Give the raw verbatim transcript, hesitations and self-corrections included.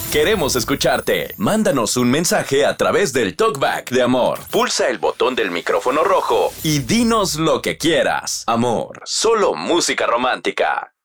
Queremos escucharte. Mándanos un mensaje a través del TalkBack de Amor. Pulsa el botón del micrófono rojo y dinos lo que quieras. Amor, solo música romántica.